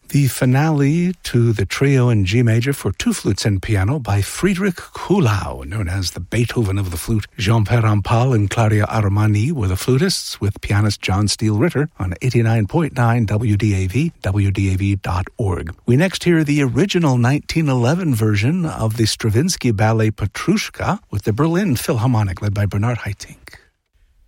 The finale to the trio in G major for two flutes and piano by Friedrich Kuhlau, known as the Beethoven of the flute. Jean-Pierre Rampal and Claudia Armani were the flutists, with pianist John Steele Ritter on 89.9 WDAV, WDAV.org. We next hear the original 1911 version of the Stravinsky ballet Petrushka with the Berlin Philharmonic, led by Bernard Haitink.